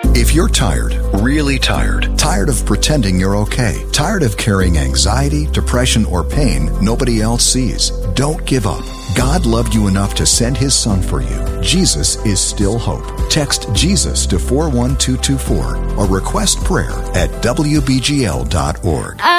If you're tired, really tired of pretending you're okay, tired of carrying anxiety, depression, or pain nobody else sees, don't give up. God loved you enough to send His Son for you. Jesus is still hope. Text Jesus to 41224 or request prayer at WBGL.org.